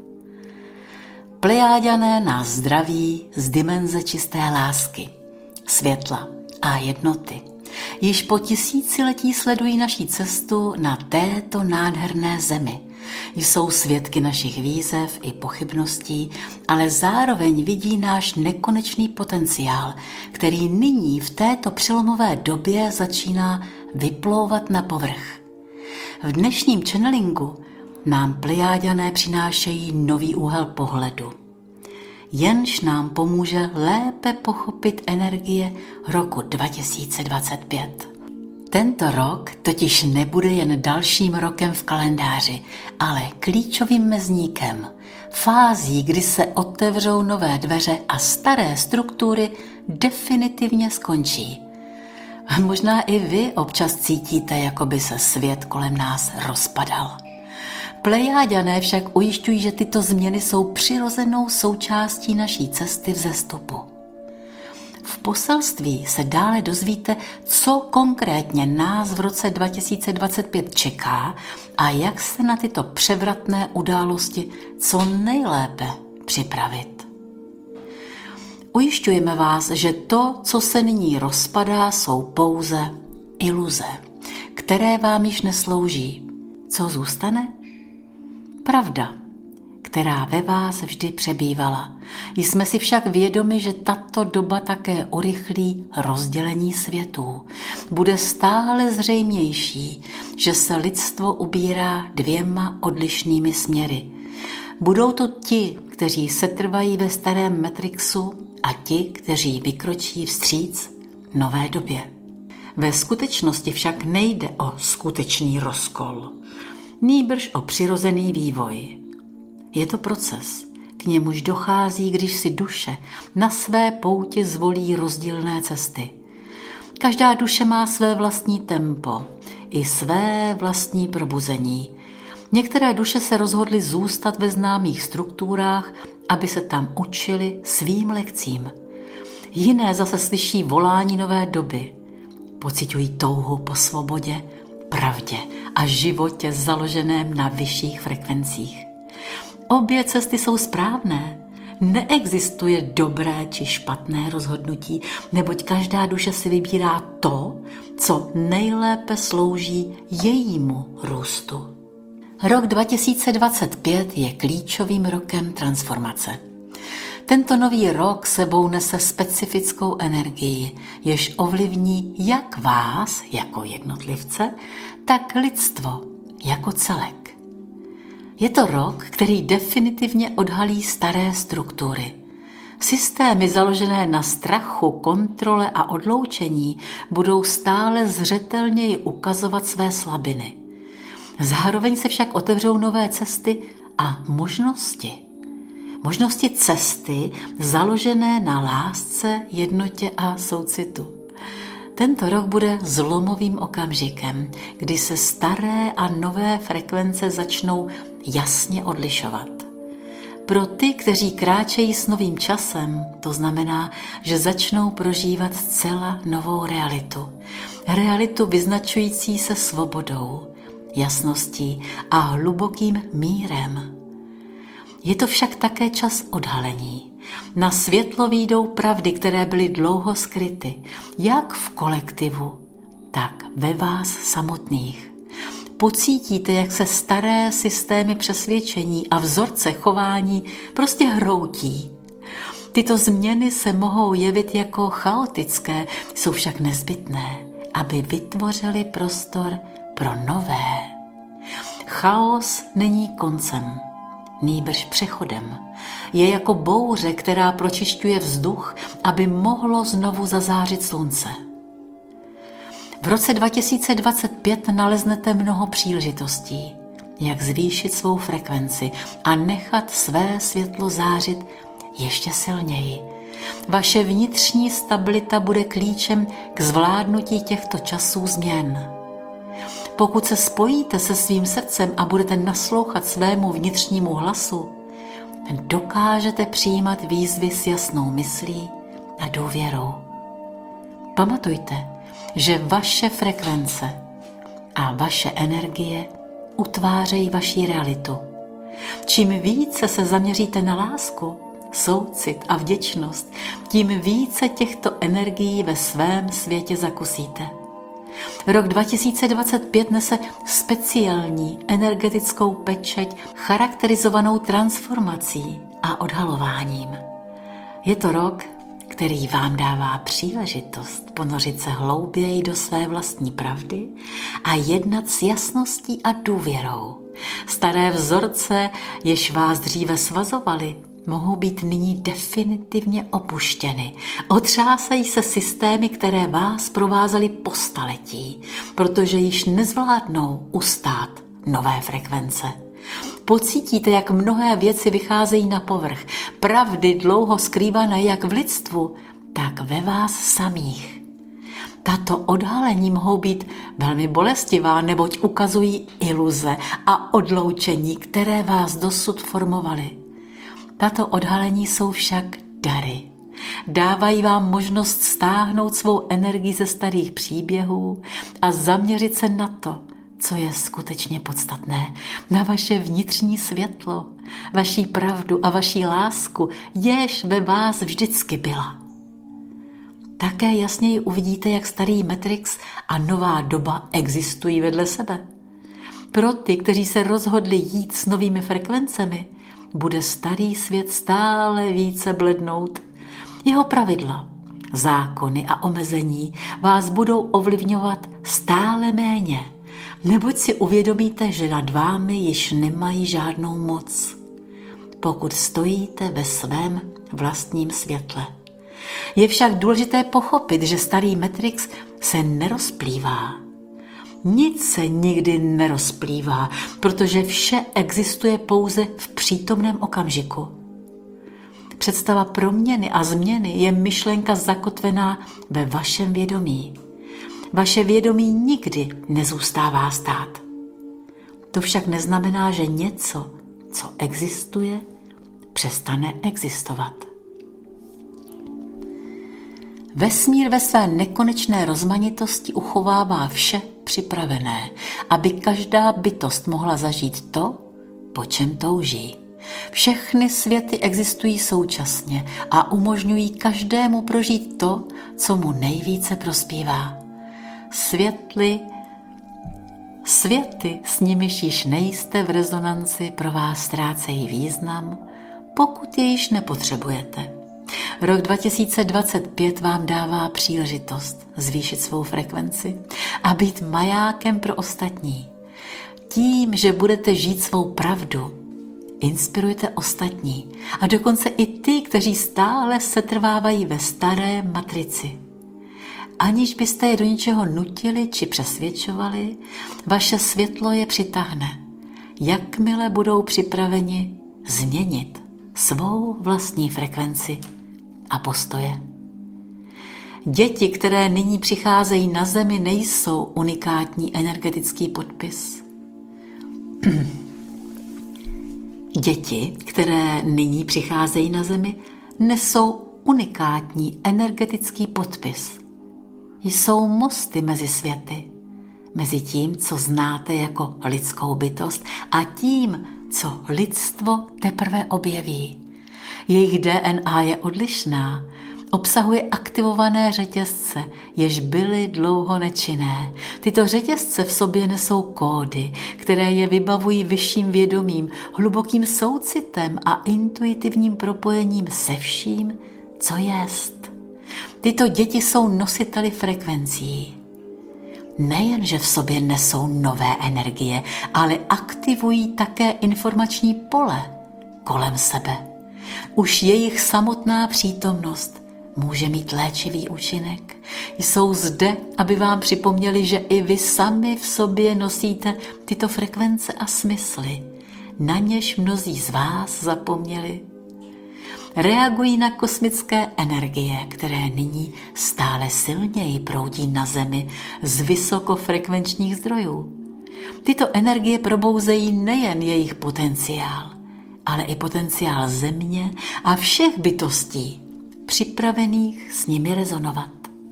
Plejáďané nás zdraví z dimenze čisté lásky, světla a jednoty. Již po tisíciletí sledují naší cestu na této nádherné zemi. Jsou svědky našich výzev i pochybností, ale zároveň vidí náš nekonečný potenciál, který nyní v této přelomové době začíná vyplouvat na povrch. V dnešním channelingu nám Plejáďané přinášejí nový úhel pohledu, jenž nám pomůže lépe pochopit energie roku 2025. Tento rok totiž nebude jen dalším rokem v kalendáři, ale klíčovým mezníkem, fází, kdy se otevřou nové dveře a staré struktury definitivně skončí. A možná i vy občas cítíte, jako by se svět kolem nás rozpadal. Plejáďané však ujišťují, že tyto změny jsou přirozenou součástí naší cesty vzestupu. V poselství se dále dozvíte, co konkrétně nás v roce 2025 čeká a jak se na tyto převratné události co nejlépe připravit. Ujišťujeme vás, že to, co se nyní rozpadá, jsou pouze iluze, které vám již neslouží. Co zůstane? Pravda, která ve vás vždy přebývala. Jsme si však vědomi, že tato doba také urychlí rozdělení světů. Bude stále zřejmější, že se lidstvo ubírá dvěma odlišnými směry. Budou to ti, kteří setrvají ve starém Matrixu, a ti, kteří vykročí vstříc nové době. Ve skutečnosti však nejde o skutečný rozkol, nýbrž o přirozený vývoj. Je to proces, k němuž dochází, když si duše na své pouti zvolí rozdílné cesty. Každá duše má své vlastní tempo i své vlastní probuzení. Některé duše se rozhodly zůstat ve známých strukturách, aby se tam učili svým lekcím. Jiné zase slyší volání nové doby. Pociťují touhu po svobodě, pravdě a životě založeném na vyšších frekvencích. Obě cesty jsou správné. Neexistuje dobré či špatné rozhodnutí, neboť každá duše si vybírá to, co nejlépe slouží jejímu růstu. Rok 2025 je klíčovým rokem transformace. Tento nový rok sebou nese specifickou energii, jež ovlivní jak vás jako jednotlivce, tak lidstvo jako celek. Je to rok, který definitivně odhalí staré struktury. Systémy založené na strachu, kontrole a odloučení budou stále zřetelněji ukazovat své slabiny. Zároveň se však otevřou nové cesty a možnosti. Možnosti cesty založené na lásce, jednotě a soucitu. Tento rok bude zlomovým okamžikem, kdy se staré a nové frekvence začnou jasně odlišovat. Pro ty, kteří kráčejí s novým časem, to znamená, že začnou prožívat zcela novou realitu. Realitu vyznačující se svobodou, jasností a hlubokým mírem. Je to však také čas odhalení. Na světlo vyjdou pravdy, které byly dlouho skryty, jak v kolektivu, tak ve vás samotných. Pocítíte, jak se staré systémy přesvědčení a vzorce chování prostě hroutí. Tyto změny se mohou jevit jako chaotické, jsou však nezbytné, aby vytvořili prostor pro nové. Chaos není koncem, nýbrž přechodem. Je jako bouře, která pročišťuje vzduch, aby mohlo znovu zazářit slunce. V roce 2025 naleznete mnoho příležitostí, jak zvýšit svou frekvenci a nechat své světlo zářit ještě silněji. Vaše vnitřní stabilita bude klíčem k zvládnutí těchto časů změn. Pokud se spojíte se svým srdcem a budete naslouchat svému vnitřnímu hlasu, dokážete přijímat výzvy s jasnou myslí a důvěrou. Pamatujte, že vaše frekvence a vaše energie utvářejí vaši realitu. Čím více se zaměříte na lásku, soucit a vděčnost, tím více těchto energií ve svém světě zakusíte. Rok 2025 nese speciální energetickou pečeť charakterizovanou transformací a odhalováním. Je to rok, který vám dává příležitost ponořit se hlouběji do své vlastní pravdy a jednat s jasností a důvěrou. Staré vzorce, jež vás dříve svazovaly, mohou být nyní definitivně opuštěny. Otřásají se systémy, které vás provázely po staletí, protože již nezvládnou ustát nové frekvence. Pocítíte, jak mnohé věci vycházejí na povrch, pravdy dlouho skrývané jak v lidstvu, tak ve vás samých. Tato odhalení mohou být velmi bolestivá, neboť ukazují iluze a odloučení, které vás dosud formovaly. Tato odhalení jsou však dary. Dávají vám možnost stáhnout svou energii ze starých příběhů a zaměřit se na to, co je skutečně podstatné, na vaše vnitřní světlo, vaší pravdu a vaší lásku, jež ve vás vždycky byla. Také jasněji uvidíte, jak starý Matrix a nová doba existují vedle sebe. Pro ty, kteří se rozhodli jít s novými frekvencemi, bude starý svět stále více blednout. Jeho pravidla, zákony a omezení vás budou ovlivňovat stále méně, neboť si uvědomíte, že nad vámi již nemají žádnou moc, pokud stojíte ve svém vlastním světle. Je však důležité pochopit, že starý Matrix se nerozplývá. Nic se nikdy nerozplývá, protože vše existuje pouze v přítomném okamžiku. Představa proměny a změny je myšlenka zakotvená ve vašem vědomí. Vaše vědomí nikdy nezůstává stát. To však neznamená, že něco, co existuje, přestane existovat. Vesmír ve své nekonečné rozmanitosti uchovává vše připravené, aby každá bytost mohla zažít to, po čem touží. Všechny světy existují současně a umožňují každému prožít to, co mu nejvíce prospívá. Světy, s nimiž již nejste v rezonanci, pro vás ztrácejí význam, pokud je již nepotřebujete. Rok 2025 vám dává příležitost zvýšit svou frekvenci a být majákem pro ostatní. Tím, že budete žít svou pravdu, inspirujete ostatní a dokonce i ty, kteří stále setrvávají ve staré matrici. Aniž byste je do ničeho nutili či přesvědčovali, vaše světlo je přitáhne, jakmile budou připraveni změnit svou vlastní frekvenci a postoje. Děti, které nyní přicházejí na Zemi, nejsou unikátní energetický podpis. Děti, které nyní přicházejí na Zemi, nesou unikátní energetický podpis. Jsou mosty mezi světy, mezi tím, co znáte jako lidskou bytost a tím, co lidstvo teprve objeví. Jejich DNA je odlišná, obsahuje aktivované řetězce, jež byly dlouho nečinné. Tyto řetězce v sobě nesou kódy, které je vybavují vyšším vědomím, hlubokým soucitem a intuitivním propojením se vším, co jest. Tyto děti jsou nositeli frekvencí. Nejenže v sobě nesou nové energie, ale aktivují také informační pole kolem sebe. Už jejich samotná přítomnost může mít léčivý účinek. Jsou zde, aby vám připomněli, že i vy sami v sobě nosíte tyto frekvence a smysly, na něž mnozí z vás zapomněli. Reagují na kosmické energie, které nyní stále silněji proudí na Zemi z vysokofrekvenčních zdrojů. Tyto energie probouzejí nejen jejich potenciál, ale i potenciál země a všech bytostí, připravených s nimi rezonovat.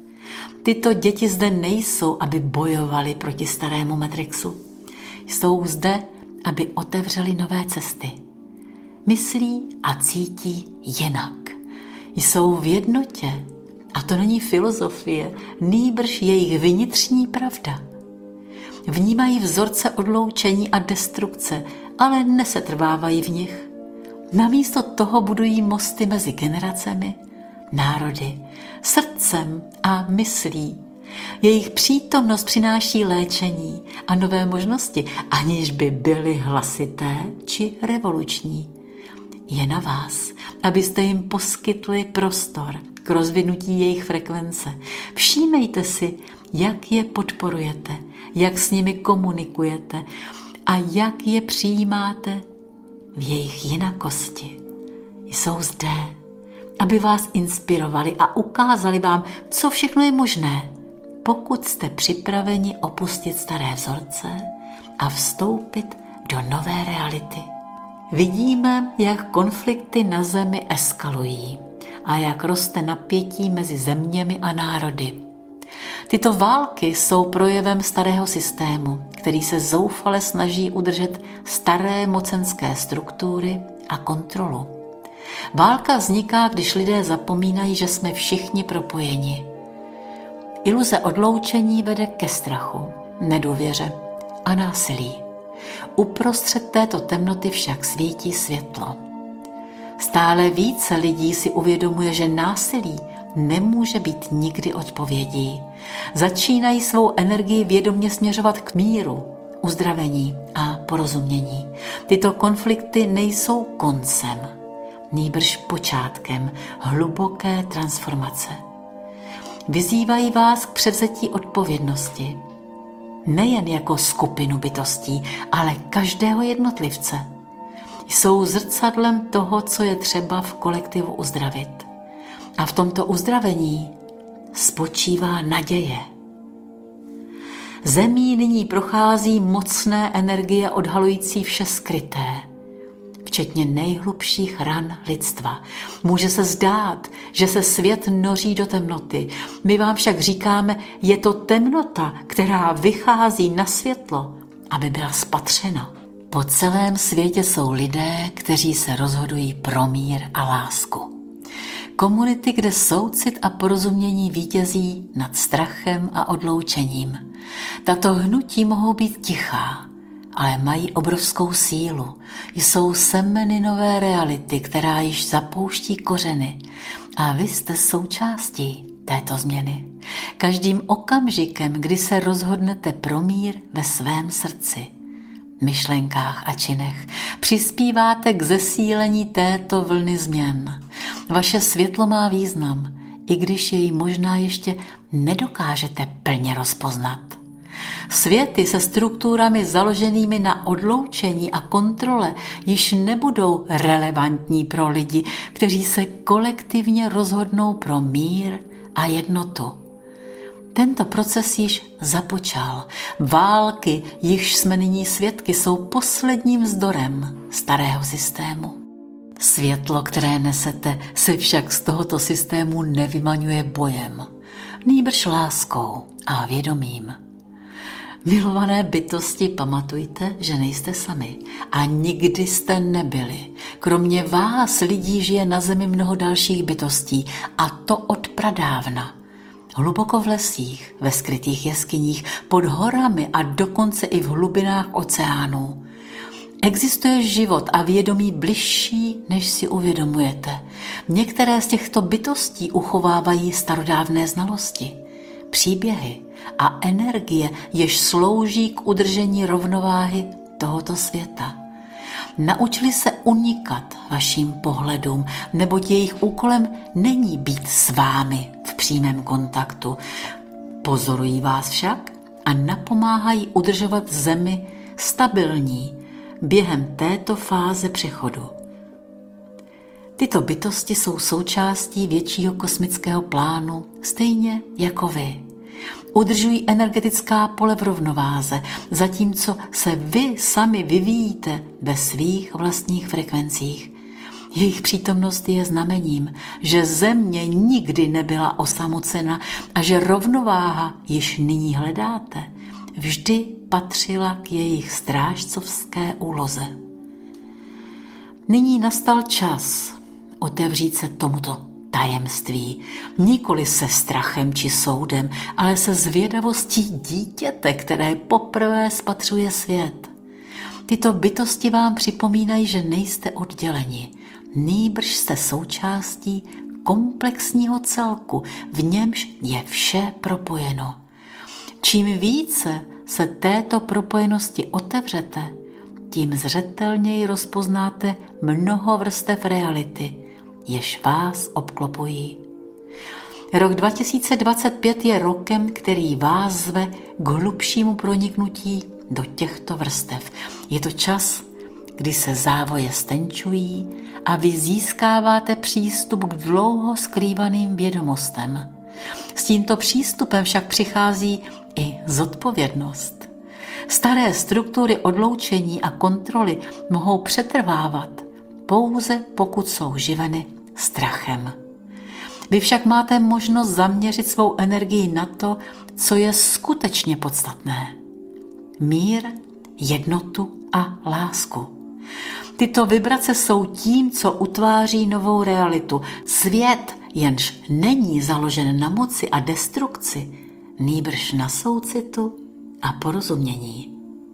Tyto děti zde nejsou, aby bojovali proti starému Matrixu. Jsou zde, aby otevřeli nové cesty. Myslí a cítí jinak. Jsou v jednotě. A to není filozofie, nýbrž jejich vnitřní pravda. Vnímají vzorce odloučení a destrukce, ale nesetrvávají v nich. Namísto toho budují mosty mezi generacemi, národy, srdcem a myslí. Jejich přítomnost přináší léčení a nové možnosti, aniž by byly hlasité či revoluční. Je na vás, abyste jim poskytli prostor k rozvinutí jejich frekvence. Všímejte si, jak je podporujete, jak s nimi komunikujete a jak je přijímáte v jejich jinakosti. Jsou zde, aby vás inspirovali a ukázali vám, co všechno je možné, pokud jste připraveni opustit staré vzorce a vstoupit do nové reality. Vidíme, jak konflikty na zemi eskalují a jak roste napětí mezi zeměmi a národy. Tyto války jsou projevem starého systému, který se zoufale snaží udržet staré mocenské struktury a kontrolu. Válka vzniká, když lidé zapomínají, že jsme všichni propojeni. Iluze odloučení vede ke strachu, nedůvěře a násilí. Uprostřed této temnoty však svítí světlo. Stále více lidí si uvědomuje, že násilí nemůže být nikdy odpovědí. Začínají svou energii vědomě směřovat k míru, uzdravení a porozumění. Tyto konflikty nejsou koncem, nýbrž počátkem hluboké transformace. Vyzývají vás k převzetí odpovědnosti. Nejen jako skupinu bytostí, ale každého jednotlivce. Jsou zrcadlem toho, co je třeba v kolektivu uzdravit. A v tomto uzdravení spočívá naděje. Zemí nyní prochází mocné energie odhalující vše skryté, včetně nejhlubších ran lidstva. Může se zdát, že se svět noří do temnoty. My vám však říkáme, je to temnota, která vychází na světlo, aby byla spatřena. Po celém světě jsou lidé, kteří se rozhodují pro mír a lásku. Komunity, kde soucit a porozumění vítězí nad strachem a odloučením. Tato hnutí mohou být tichá, ale mají obrovskou sílu. Jsou semeny nové reality, která již zapouští kořeny. A vy jste součástí této změny. Každým okamžikem, kdy se rozhodnete pro mír ve svém srdci, myšlenkách a činech, přispíváte k zesílení této vlny změn. Vaše světlo má význam, i když jej možná ještě nedokážete plně rozpoznat. Světy se strukturami založenými na odloučení a kontrole již nebudou relevantní pro lidi, kteří se kolektivně rozhodnou pro mír a jednotu. Tento proces již započal. Války, jichž jsme nyní svědky, jsou posledním vzdorem starého systému. Světlo, které nesete, se však z tohoto systému nevymaňuje bojem, nýbrž láskou a vědomím. Milované bytosti, pamatujte, že nejste sami a nikdy jste nebyli. Kromě vás lidí žije na zemi mnoho dalších bytostí a to od pradávna. Hluboko v lesích, ve skrytých jeskyních, pod horami a dokonce i v hlubinách oceánů. Existuje život a vědomí bližší, než si uvědomujete. Některé z těchto bytostí uchovávají starodávné znalosti, příběhy a energie, jež slouží k udržení rovnováhy tohoto světa. Naučili se unikat vašim pohledům, neboť jejich úkolem není být s vámi v přímém kontaktu. Pozorují vás však a napomáhají udržovat zemi stabilní během této fáze přechodu. Tyto bytosti jsou součástí většího kosmického plánu, stejně jako vy. Udržují energetická pole v rovnováze, zatímco se vy sami vyvíjíte ve svých vlastních frekvencích. Jejich přítomnost je znamením, že Země nikdy nebyla osamocena a že rovnováha již nyní hledáte, vždy patřila k jejich strážcovské úloze. Nyní nastal čas otevřít se tomuto tajemství, nikoli se strachem či soudem, ale se zvědavostí dítěte, které poprvé spatřuje svět. Tyto bytosti vám připomínají, že nejste odděleni, nýbrž jste součástí komplexního celku, v němž je vše propojeno. Čím více se této propojenosti otevřete, tím zřetelněji rozpoznáte mnoho vrstev reality, jež vás obklopují. Rok 2025 je rokem, který vás zve k hlubšímu proniknutí do těchto vrstev. Je to čas, kdy se závoje stenčují a vy získáváte přístup k dlouho skrývaným vědomostem. S tímto přístupem však přichází i zodpovědnost. Staré struktury odloučení a kontroly mohou přetrvávat pouze pokud jsou živeny strachem. Vy však máte možnost zaměřit svou energii na to, co je skutečně podstatné. Mír, jednotu a lásku. Tyto vibrace jsou tím, co utváří novou realitu. Svět, jenž není založen na moci a destrukci, nýbrž na soucitu a porozumění.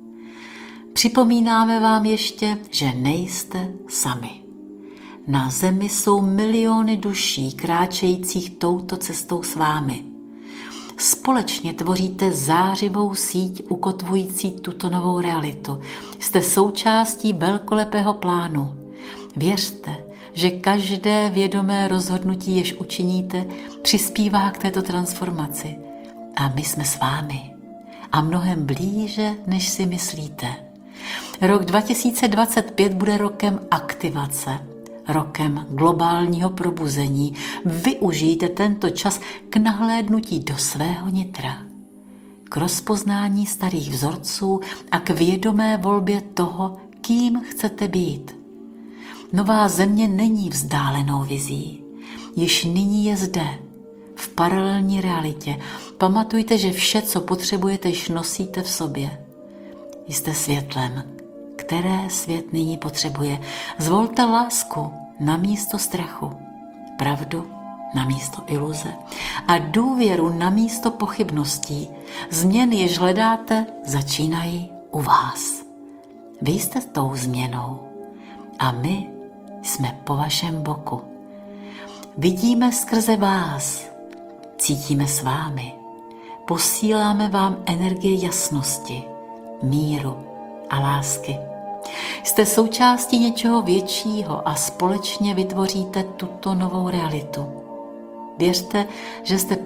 Připomínáme vám ještě, že nejste sami. Na Zemi jsou miliony duší kráčejících touto cestou s vámi. Společně tvoříte zářivou síť ukotvující tuto novou realitu. Jste součástí velkolepého plánu. Věřte, že každé vědomé rozhodnutí, jež učiníte, přispívá k této transformaci. A my jsme s vámi. A mnohem blíže, než si myslíte. Rok 2025 bude rokem aktivace, rokem globálního probuzení. Využijte tento čas k nahlédnutí do svého nitra, k rozpoznání starých vzorců a k vědomé volbě toho, kým chcete být. Nová Země není vzdálenou vizí. Již nyní je zde, v paralelní realitě. Pamatujte, že vše, co potřebujete, již nosíte v sobě. Jste světlem, které svět nyní potřebuje. Zvolte lásku na místo strachu, pravdu na místo iluze a důvěru na místo pochybností. Změny, jež hledáte, začínají u vás. Vy jste tou změnou a my jsme po vašem boku. Vidíme skrze vás, cítíme s vámi, posíláme vám energie jasnosti, míru a lásky. Jste součástí něčeho většího a společně vytvoříte tuto novou realitu. Věřte, že jste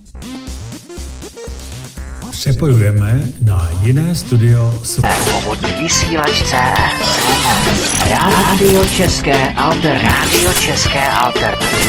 Přepojujeme na jiné studio. Svobodný vysílač CS. Rádio České alternativy.